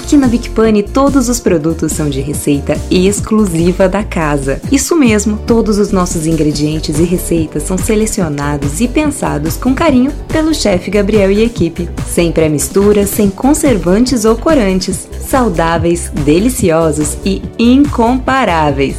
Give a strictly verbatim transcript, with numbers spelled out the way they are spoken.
Aqui na Vic Pane, todos os produtos são de receita exclusiva da casa. Isso mesmo, todos os nossos ingredientes e receitas são selecionados e pensados com carinho pelo chefe Gabriel e equipe. Sem pré-mistura, sem conservantes ou corantes. Saudáveis, deliciosos e incomparáveis.